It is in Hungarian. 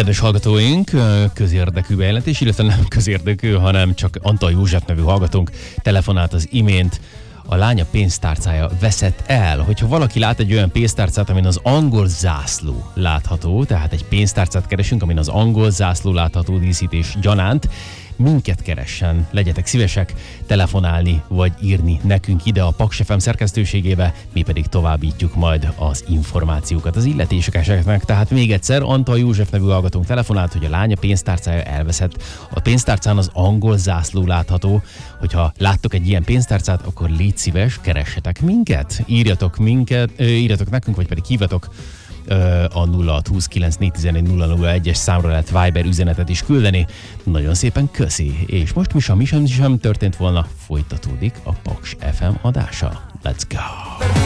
Kedves hallgatóink, közérdekű bejelentés, illetve nem közérdekű, hanem csak Antal József nevű hallgatónk telefonált az imént. A lánya pénztárcája veszett el. Hogyha valaki lát egy olyan pénztárcát, amin az angol zászló látható, tehát egy pénztárcát keresünk, amin az angol zászló látható díszítés gyanánt, minket keressen, legyetek szívesek telefonálni vagy írni nekünk ide a Paks FM szerkesztőségébe, mi pedig továbbítjuk majd az információkat az illetéseknek. Tehát még egyszer, Antal József nevű hallgatónk telefonált, hogy a lánya pénztárcája elveszett. A pénztárcán az angol zászló látható. Hogyha láttok egy ilyen pénztárcát, akkor légy szíves, keressetek minket, írjatok nekünk, vagy pedig hívjatok a 0629411001-es számra lehet Viber üzenetet is küldeni. Nagyon szépen köszi. És most mi sem történt volna, folytatódik a Paks FM adása. Let's go!